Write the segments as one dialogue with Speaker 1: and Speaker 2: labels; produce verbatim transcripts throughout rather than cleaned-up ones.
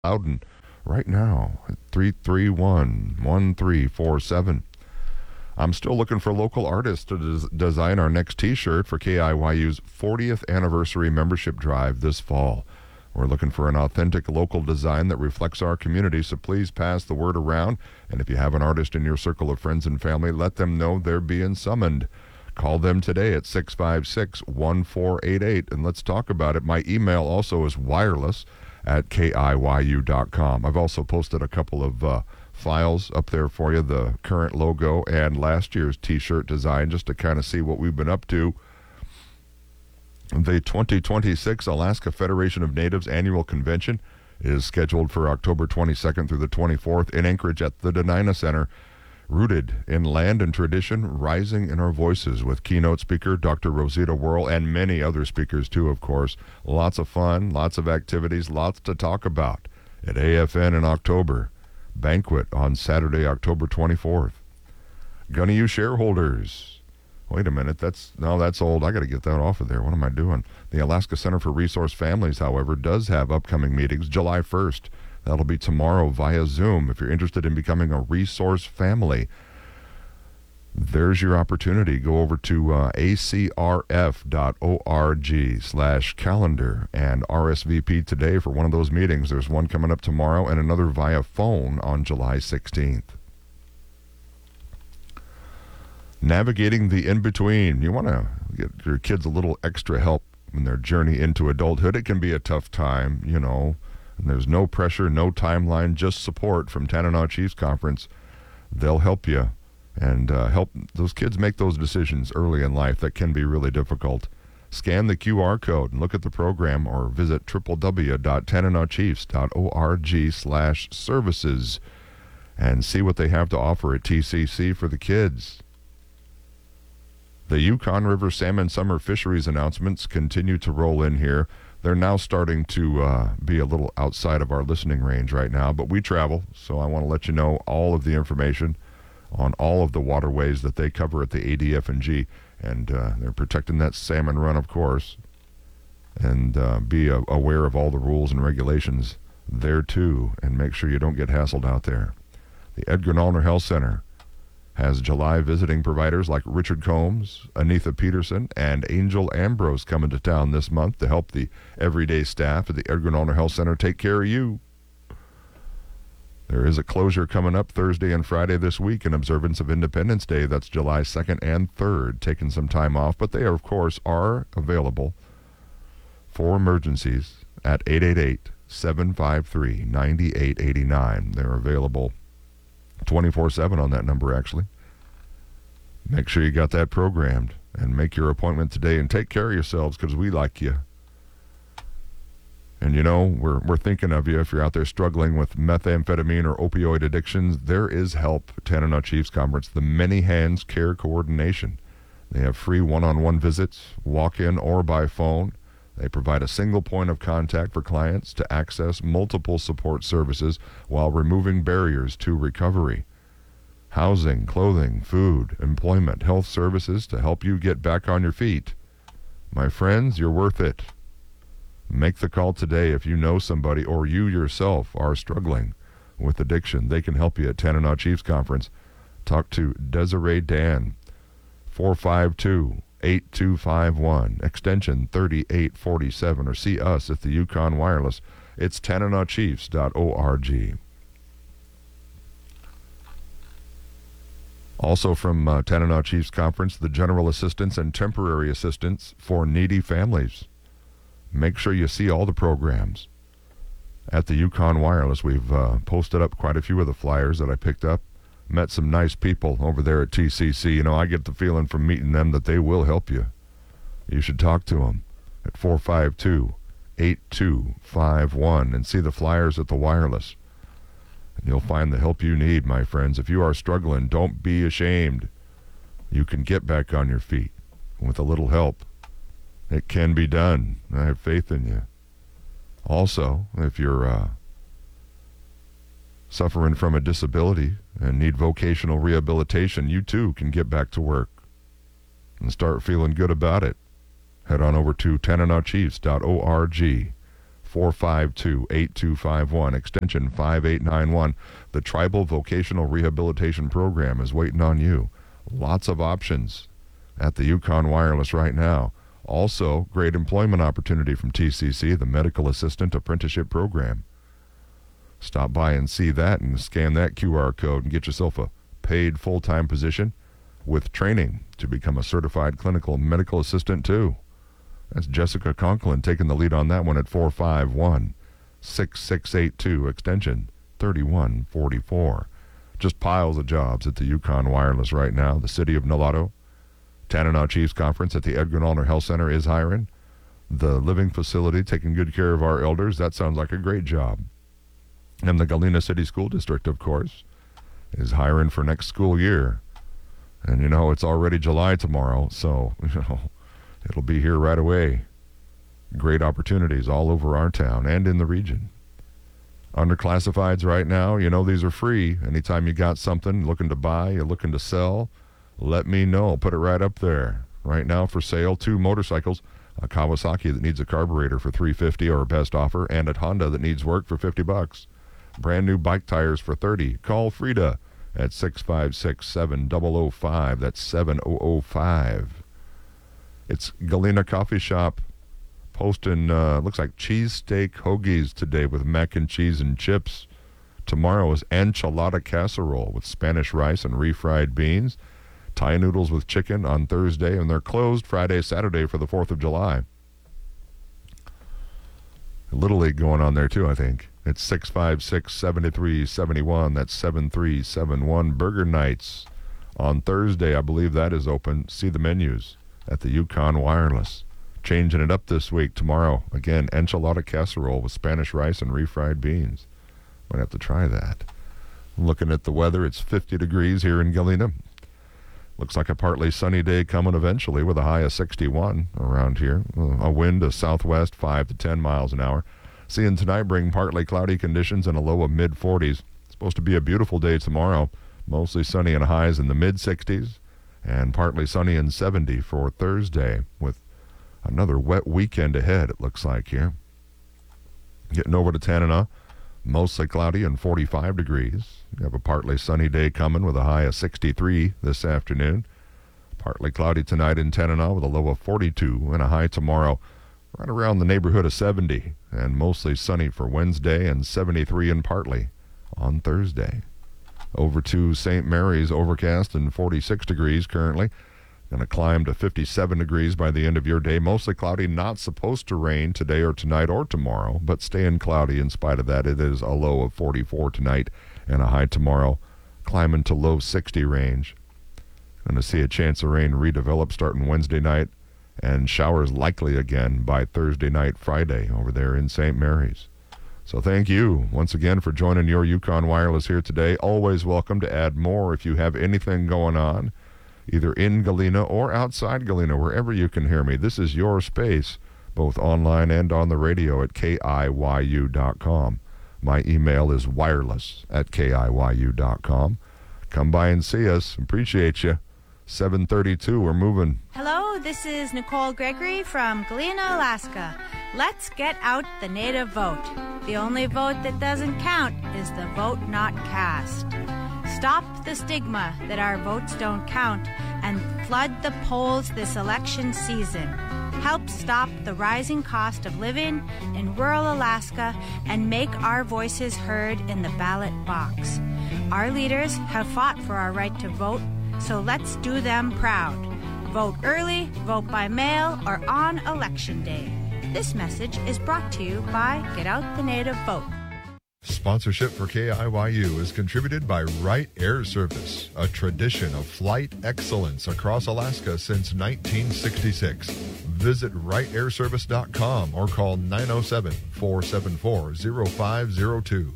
Speaker 1: Loudon right now at three three one, one three four seven. I'm still looking for local artists to des- design our next t-shirt for K I Y U's fortieth anniversary membership drive this fall. We're looking for an authentic local design that reflects our community, so please pass the word around. And if you have an artist in your circle of friends and family, let them know they're being summoned. Call them today at six five six, one four eight eight, and let's talk about it. My email also is wireless at K I Y U dot com. I've also posted a couple of uh, files up there for you, the current logo and last year's t-shirt design, just to kind of see what we've been up to. The twenty twenty-six Alaska Federation of Natives Annual Convention is scheduled for October twenty-second through the twenty-fourth in Anchorage at the Denina Center. Rooted in land and tradition, rising in our voices, with keynote speaker Doctor Rosita Whirl and many other speakers too, of course. Lots of fun, lots of activities, lots to talk about at A F N in October. Banquet on Saturday, October twenty-fourth. Gonna use shareholders. Wait a minute, that's no, that's old. I got to get that off of there. What am I doing? The Alaska Center for Resource Families, however, does have upcoming meetings July first. That'll be tomorrow via Zoom. If you're interested in becoming a resource family, there's your opportunity. Go over to uh, A C R F dot org slash calendar and R S V P today for one of those meetings. There's one coming up tomorrow and another via phone on July sixteenth. Navigating the in-between. You want to get your kids a little extra help in their journey into adulthood. It can be a tough time, you know. And there's no pressure, no timeline, just support from Tanana Chiefs Conference. They'll help you and uh, help those kids make those decisions early in life that can be really difficult. Scan the Q R code and look at the program, or visit w w w dot tanana chiefs dot org slash services and see what they have to offer at T C C for the kids. The Yukon River Salmon Summer Fisheries announcements continue to roll in here. They're now starting to uh, be a little outside of our listening range right now, but we travel, so I want to let you know all of the information on all of the waterways that they cover at the A D F N G, and uh, they're protecting that salmon run, of course, and uh, be uh, aware of all the rules and regulations there, too, and make sure you don't get hassled out there. The Edgar Nallner Health Center has July visiting providers like Richard Combs, Anitha Peterson, and Angel Ambrose coming to town this month to help the everyday staff at the Edgar Nallner Health Center take care of you. There is a closure coming up Thursday and Friday this week in observance of Independence Day. That's July second and third, taking some time off, but they, of course, are available for emergencies at eight eight eight, seven five three, nine eight eight nine. They're available twenty-four seven on that number, actually. Make sure you got that programmed and make your appointment today, and take care of yourselves because we like you. And you know, we're we're thinking of you if you're out there struggling with methamphetamine or opioid addictions. There is help at Tanana Chiefs Conference, the Many Hands Care Coordination. They have free one-on-one visits, walk-in or by phone. They provide a single point of contact for clients to access multiple support services while removing barriers to recovery. Housing, clothing, food, employment, health services to help you get back on your feet. My friends, you're worth it. Make the call today if you know somebody or you yourself are struggling with addiction. They can help you at Tanana Chiefs Conference. Talk to Desiree Dan, four five two, eight two five one, extension thirty-eight forty-seven, or see us at the Yukon Wireless. It's tanana chiefs dot org. Also from uh, Tanana Chiefs Conference, the general assistance and temporary assistance for needy families. Make sure you see all the programs at the Yukon Wireless. We've uh, posted up quite a few of the flyers that I picked up. Met some nice people over there at T C C. You know, I get the feeling from meeting them that they will help you. You should talk to them at four five two, eight two five one and see the flyers at the Wireless. And you'll find the help you need, my friends. If you are struggling, don't be ashamed. You can get back on your feet with a little help. It can be done. I have faith in you. Also, if you're uh, suffering from a disability and need vocational rehabilitation, you too can get back to work and start feeling good about it. Head on over to tanana chiefs dot org four five two, eight two five one, extension five eight nine one. The Tribal Vocational Rehabilitation Program is waiting on you. Lots of options at the Yukon Wireless right now. Also, great employment opportunity from T C C, the Medical Assistant Apprenticeship Program. Stop by and see that and scan that Q R code and get yourself a paid full-time position with training to become a certified clinical medical assistant too. That's Jessica Conklin taking the lead on that one at four five one, six six eight two, extension thirty-one forty-four. Just piles of jobs at the Yukon Wireless right now. The City of Nulato, Tanana Chiefs Conference at the Edgar Allner Health Center is hiring. The living facility taking good care of our elders, that sounds like a great job. And the Galena City School District, of course, is hiring for next school year. And, you know, it's already July tomorrow, so, you know, it'll be here right away. Great opportunities all over our town and in the region. Underclassifieds right now, you know, these are free. Anytime you got something looking to buy, you're looking to sell, let me know. Put it right up there. Right now for sale, two motorcycles, a Kawasaki that needs a carburetor for three hundred fifty dollars or best offer, and a Honda that needs work for fifty bucks. Brand new bike tires for thirty. Call Frida at six five six, seven zero zero five. That's seven thousand five. It's Galena Coffee Shop posting, uh, looks like cheesesteak hoagies today with mac and cheese and chips. Tomorrow is enchilada casserole with Spanish rice and refried beans. Thai noodles with chicken on Thursday, and they're closed Friday, Saturday for the fourth of July. Little League going on there too, I think. It's six five six, seven three seven one. That's seven three seven one. Burger Nights on Thursday, I believe that is open. See the menus at the Yukon Wireless. Changing it up this week. Tomorrow, again, enchilada casserole with Spanish rice and refried beans. Might have to try that. Looking at the weather, it's fifty degrees here in Galena. Looks like a partly sunny day coming eventually with a high of sixty-one around here. A wind of southwest five to ten miles an hour. Seeing tonight bring partly cloudy conditions and a low of mid forties. It's supposed to be a beautiful day tomorrow. Mostly sunny and highs in the mid sixties. And partly sunny and seventy for Thursday with another wet weekend ahead, it looks like here. Getting over to Tanana, mostly cloudy and forty-five degrees. You have a partly sunny day coming with a high of sixty-three this afternoon. Partly cloudy tonight in Tanana with a low of forty-two and a high tomorrow right around the neighborhood of seventy. And mostly sunny for Wednesday and seventy-three and partly on Thursday. Over to Saint Mary's, overcast and forty-six degrees currently. Going to climb to fifty-seven degrees by the end of your day. Mostly cloudy, not supposed to rain today or tonight or tomorrow, but staying cloudy in spite of that. It is a low of forty-four tonight and a high tomorrow, climbing to low sixty range. Going to see a chance of rain redevelop starting Wednesday night, and showers likely again by Thursday night, Friday over there in Saint Mary's. So thank you once again for joining your Yukon Wireless here today. Always welcome to add more if you have anything going on, either in Galena or outside Galena, wherever you can hear me. This is your space, both online and on the radio at K I Y U dot com. My email is wireless at K I Y U dot com. Come by and see us. Appreciate you. seven thirty-two, we're moving.
Speaker 2: Hello, this is Nicole Gregory from Galena, Alaska. Let's get out the native vote. The only vote that doesn't count is the vote not cast. Stop the stigma that our votes don't count and flood the polls this election season. Help stop the rising cost of living in rural Alaska and make our voices heard in the ballot box. Our leaders have fought for our right to vote, so let's do them proud. Vote early, vote by mail, or on Election Day. This message is brought to you by Get Out the Native Vote.
Speaker 1: Sponsorship for K I Y U is contributed by Wright Air Service, a tradition of flight excellence across Alaska since nineteen sixty-six. Visit wright air service dot com or call nine oh seven, four seven four, oh five oh two.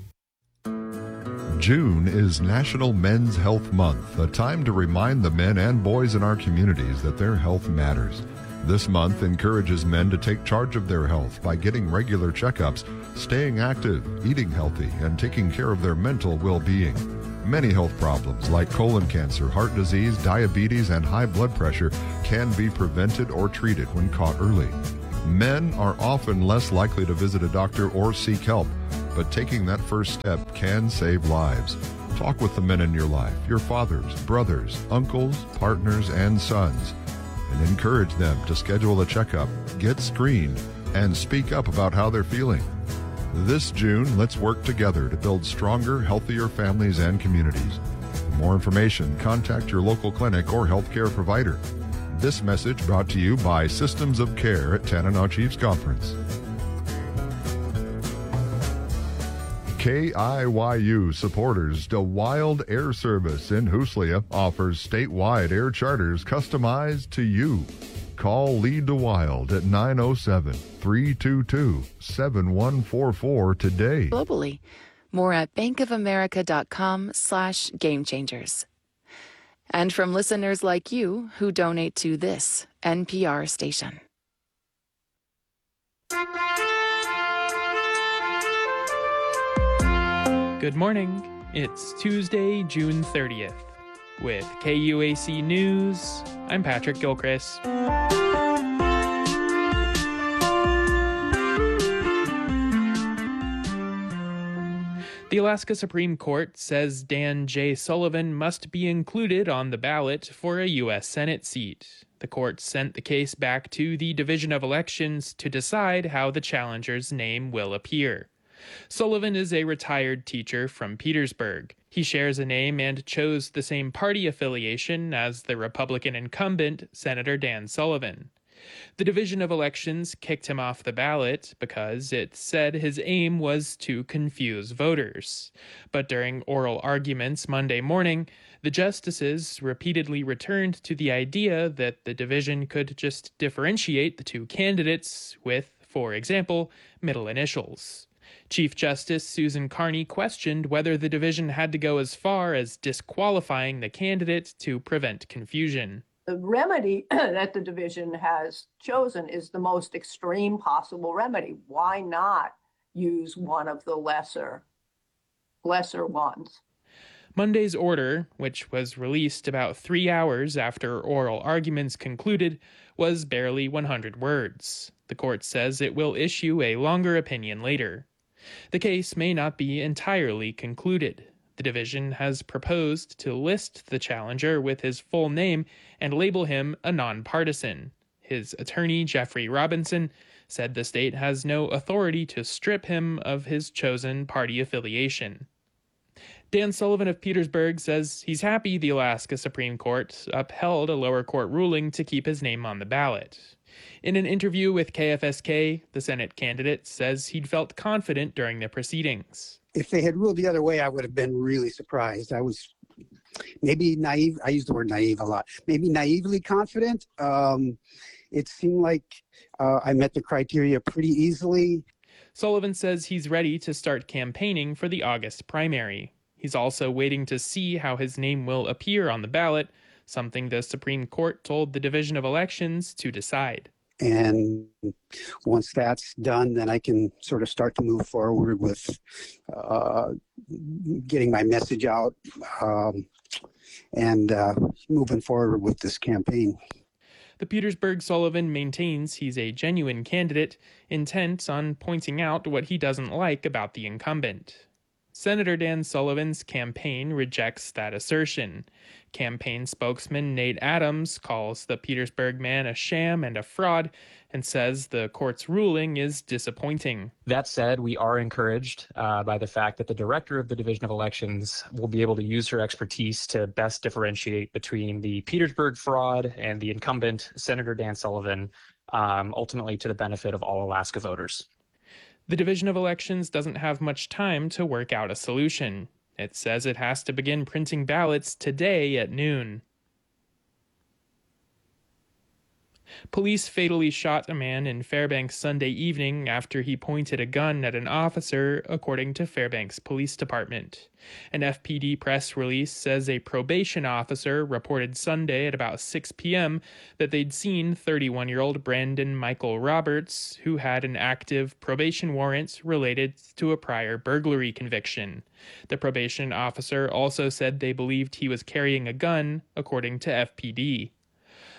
Speaker 1: June is National Men's Health Month, a time to remind the men and boys in our communities that their health matters. This month encourages men to take charge of their health by getting regular checkups, staying active, eating healthy, and taking care of their mental well-being. Many health problems like colon cancer, heart disease, diabetes, and high blood pressure can be prevented or treated when caught early. Men are often less likely to visit a doctor or seek help, but taking that first step can save lives. Talk with the men in your life, your fathers, brothers, uncles, partners, and sons, and encourage them to schedule a checkup, get screened, and speak up about how they're feeling. This June, let's work together to build stronger, healthier families and communities. For more information, contact your local clinic or healthcare provider. This message brought to you by Systems of Care at Tanana Chiefs Conference. K I Y U supporters DeWild Air Service in Hooslia offers statewide air charters customized to you. Call Lee DeWild at nine oh seven, three two two, seven one four four today.
Speaker 3: Globally. More at bankofamerica.com slash game changers. And from listeners like you who donate to this N P R station.
Speaker 4: Good morning. It's Tuesday, June thirtieth. With K U A C News, I'm Patrick Gilchrist. The Alaska Supreme Court says Dan J. Sullivan must be included on the ballot for a U S Senate seat. The court sent the case back to the Division of Elections to decide how the challenger's name will appear. Sullivan is a retired teacher from Petersburg. He shares a name and chose the same party affiliation as the Republican incumbent, Senator Dan Sullivan. The Division of Elections kicked him off the ballot because it said his aim was to confuse voters. But during oral arguments Monday morning, the justices repeatedly returned to the idea that the division could just differentiate the two candidates with, for example, middle initials. Chief Justice Susan Carney questioned whether the division had to go as far as disqualifying the candidate to prevent confusion.
Speaker 5: The remedy that the division has chosen is the most extreme possible remedy. Why not use one of the lesser, lesser ones?
Speaker 4: Monday's order, which was released about three hours after oral arguments concluded, was barely one hundred words. The court says it will issue a longer opinion later. The case may not be entirely concluded. The division has proposed to list the challenger with his full name and label him a nonpartisan. His attorney, Jeffrey Robinson, said the state has no authority to strip him of his chosen party affiliation. Dan Sullivan of Petersburg says he's happy the Alaska Supreme Court upheld a lower court ruling to keep his name on the ballot. In an interview with K F S K, the Senate candidate says he'd felt confident during the proceedings.
Speaker 6: If they had ruled the other way, I would have been really surprised. I was maybe naive. I use the word naive a lot. Maybe naively confident. Um, it seemed like uh, I met the criteria pretty easily.
Speaker 4: Sullivan says he's ready to start campaigning for the August primary. He's also waiting to see how his name will appear on the ballot, something the Supreme Court told the Division of Elections to decide.
Speaker 6: And once that's done, then I can sort of start to move forward with uh, getting my message out um, and uh, moving forward with this campaign.
Speaker 4: The Petersburg Sullivan maintains he's a genuine candidate, intent on pointing out what he doesn't like about the incumbent. Senator Dan Sullivan's campaign rejects that assertion. Campaign spokesman Nate Adams calls the Petersburg man a sham and a fraud and says the court's ruling is disappointing.
Speaker 7: That said, we are encouraged uh, by the fact that the director of the Division of Elections will be able to use her expertise to best differentiate between the Petersburg fraud and the incumbent, Senator Dan Sullivan, um, ultimately to the benefit of all Alaska voters.
Speaker 4: The Division of Elections doesn't have much time to work out a solution. It says it has to begin printing ballots today at noon. Police fatally shot a man in Fairbanks Sunday evening after he pointed a gun at an officer, according to Fairbanks Police Department. An F P D press release says a probation officer reported Sunday at about six p.m. that they'd seen thirty-one-year-old Brandon Michael Roberts, who had an active probation warrant related to a prior burglary conviction. The probation officer also said they believed he was carrying a gun, according to F P D.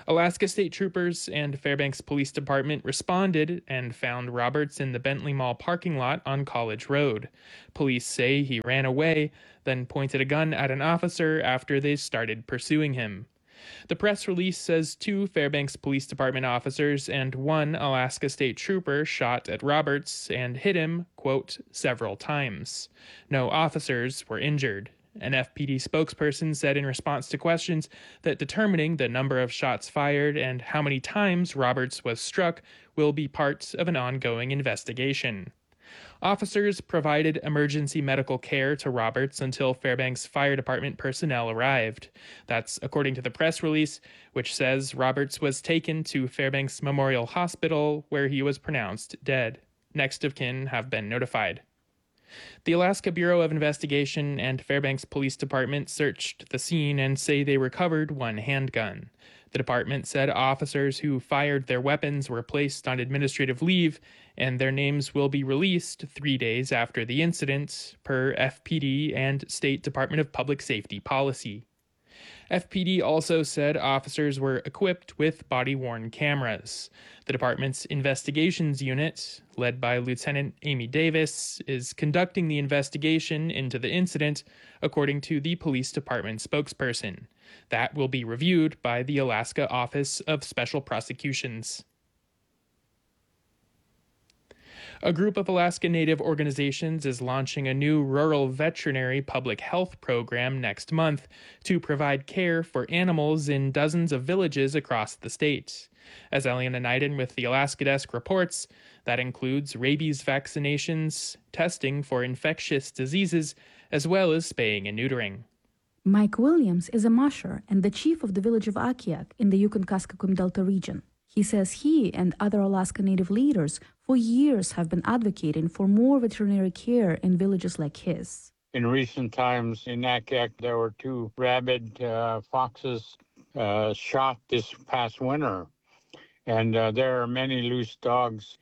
Speaker 4: Alaska State Troopers and Fairbanks Police Department responded and found Roberts in the Bentley Mall parking lot on College Road. Police say he ran away, then pointed a gun at an officer after they started pursuing him. The press release says two Fairbanks Police Department officers and one Alaska State Trooper shot at Roberts and hit him, quote, several times. No officers were injured. An F P D spokesperson said in response to questions that determining the number of shots fired and how many times Roberts was struck will be part of an ongoing investigation. Officers provided emergency medical care to Roberts until Fairbanks Fire Department personnel arrived. That's according to the press release, which says Roberts was taken to Fairbanks Memorial Hospital, where he was pronounced dead. Next of kin have been notified. The Alaska Bureau of Investigation and Fairbanks Police Department searched the scene and say they recovered one handgun. The department said officers who fired their weapons were placed on administrative leave, and their names will be released three days after the incident, per F P D and State Department of Public Safety policy. F P D also said officers were equipped with body-worn cameras. The department's investigations unit, led by Lieutenant Amy Davis, is conducting the investigation into the incident, according to the police department spokesperson. That will be reviewed by the Alaska Office of Special Prosecutions. A group of Alaska Native organizations is launching a new rural veterinary public health program next month to provide care for animals in dozens of villages across the state. As Eliana Naiden with the Alaska Desk reports, that includes rabies vaccinations, testing for infectious diseases, as well as spaying and neutering.
Speaker 8: Mike Williams is a musher and the chief of the village of Akiak in the Yukon-Kuskokwim Delta region. He says he and other Alaska Native leaders for years have been advocating for more veterinary care in villages like his.
Speaker 9: In recent times in Akiak, there were two rabid uh, foxes uh, shot this past winter, and uh, there are many loose dogs.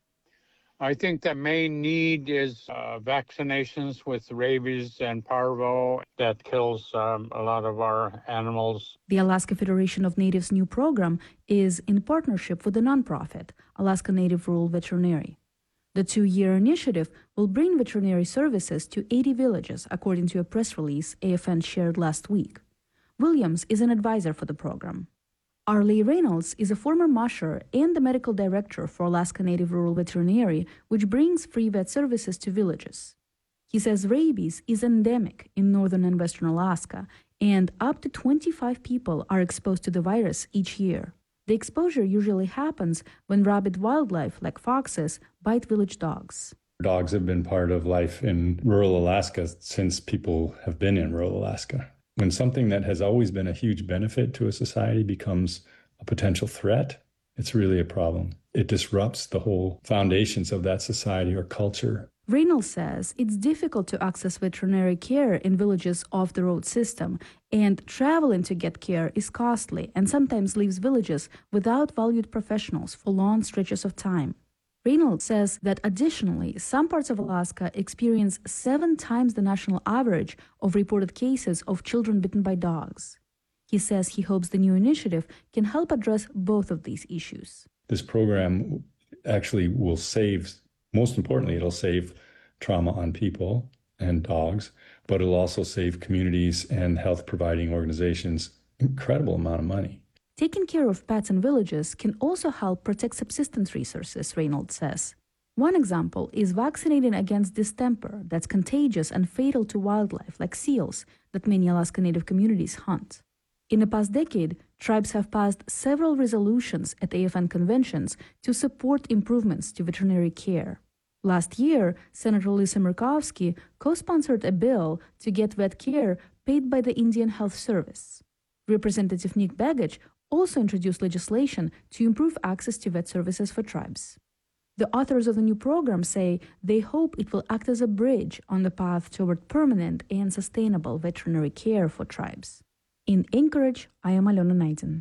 Speaker 9: I think the main need is uh, vaccinations with rabies and parvo that kills um, a lot of our animals.
Speaker 8: The Alaska Federation of Natives' new program is in partnership with the nonprofit Alaska Native Rural Veterinary. The two-year initiative will bring veterinary services to eighty villages, according to a press release A F N shared last week. Williams is an advisor for the program. Arlie Reynolds is a former musher and the medical director for Alaska Native Rural Veterinary, which brings free vet services to villages. He says rabies is endemic in northern and western Alaska, and up to twenty-five people are exposed to the virus each year. The exposure usually happens when rabid wildlife, like foxes, bite village dogs.
Speaker 10: Dogs have been part of life in rural Alaska since people have been in rural Alaska. When something that has always been a huge benefit to a society becomes a potential threat, it's really a problem. It disrupts the whole foundations of that society or culture.
Speaker 8: Reynolds says it's difficult to access veterinary care in villages off the road system, and traveling to get care is costly and sometimes leaves villages without valued professionals for long stretches of time. Reynolds says that additionally, some parts of Alaska experience seven times the national average of reported cases of children bitten by dogs. He says he hopes the new initiative can help address both of these issues.
Speaker 10: This program actually will save, most importantly, it'll save trauma on people and dogs, but it'll also save communities and health providing organizations incredible amount of money.
Speaker 8: Taking care of pets in villages can also help protect subsistence resources, Reynolds says. One example is vaccinating against distemper that's contagious and fatal to wildlife like seals that many Alaska Native communities hunt. In the past decade, tribes have passed several resolutions at A F N conventions to support improvements to veterinary care. Last year, Senator Lisa Murkowski co-sponsored a bill to get vet care paid by the Indian Health Service. Representative Nick Begich also introduced legislation to improve access to vet services for tribes. The authors of the new program say they hope it will act as a bridge on the path toward permanent and sustainable veterinary care for tribes. In Anchorage, I am Alona Naiden.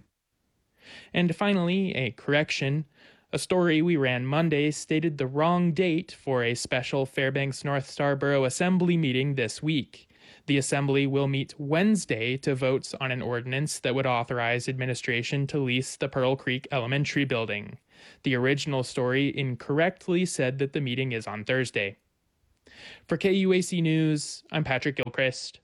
Speaker 4: And finally, a correction. A story we ran Monday stated the wrong date for a special Fairbanks North Star Borough Assembly meeting this week. The Assembly will meet Wednesday to vote on an ordinance that would authorize administration to lease the Pearl Creek Elementary building. The original story incorrectly said that the meeting is on Thursday. For K U A C News, I'm Patrick Gilchrist.